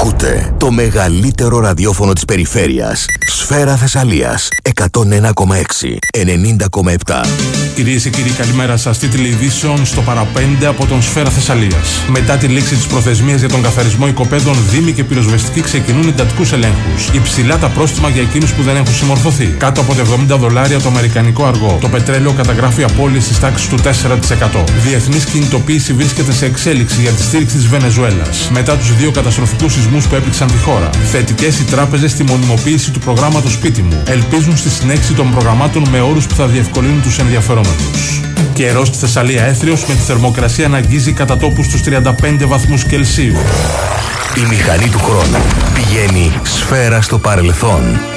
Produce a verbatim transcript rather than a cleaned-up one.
Ακούτε το μεγαλύτερο ραδιόφωνο της περιφέρειας. Σφαίρα Θεσσαλίας εκατόν ένα κόμμα έξι, ενενήντα κόμμα επτά. Κυρίες και κύριοι, καλημέρα σας. Τίτλοι ειδήσεων στο παραπέντε από τον Σφαίρα Θεσσαλίας. Μετά τη λήξη της προθεσμίας για τον καθαρισμό οικοπαίδων, δήμοι και πυροσβεστικοί ξεκινούν εντατικούς ελέγχους. Υψηλά τα πρόστιμα για εκείνους που δεν έχουν συμμορφωθεί. Κάτω από τα εβδομήντα δολάρια το αμερικανικό αργό. Το πετρέλαιο καταγράφει απώλειες της τάξης του τέσσερα τοις εκατό. Διεθνής κινητοποίηση βρίσκεται σε εξέλιξη για τη στήριξη της Βενεζουέλας. Μετά τους δύο καταστροφικούς σεισμούς που έπληξαν τη χώρα. Θετικές οι τράπεζες στη μονιμοποίηση του προγράμματος Σπίτι μου. Ελπίζουν στη συνέχιση των προγραμμάτων με όρους που θα διευκολύνουν τους ενδιαφερόμενους. Καιρός στη Θεσσαλία έθριος, με τη θερμοκρασία να αγγίζει κατά τόπου στους τριάντα πέντε βαθμούς Κελσίου. Η μηχανή του χρόνου πηγαίνει σφαίρα στο παρελθόν.